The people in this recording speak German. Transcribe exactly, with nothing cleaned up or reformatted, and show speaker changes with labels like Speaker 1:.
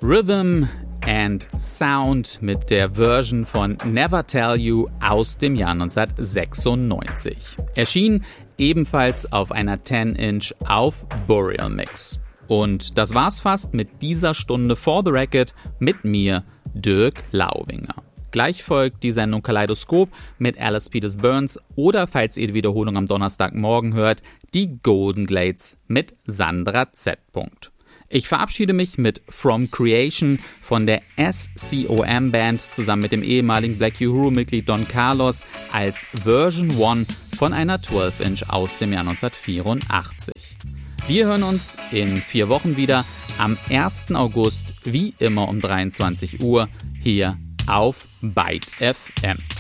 Speaker 1: Rhythm and Sound mit der Version von Never Tell You aus dem Jahr neunzehnhundertsechsundneunzig. Erschien ebenfalls auf einer zehn Inch auf Boreal Mix. Und das war's fast mit dieser Stunde For the Record mit mir, Dirk Laubinger. Gleich folgt die Sendung Kaleidoskop mit Alice Peters Burns oder, falls ihr die Wiederholung am Donnerstagmorgen hört, die Golden Glades mit Sandra Z. Ich verabschiede mich mit From Creation von der S C O M Band zusammen mit dem ehemaligen Black Uhuru-Mitglied Don Carlos als Version eins von einer zwölf Inch aus dem Jahr neunzehnhundertvierundachtzig. Wir hören uns in vier Wochen wieder am ersten August, wie immer um dreiundzwanzig Uhr, hier auf Byte F M.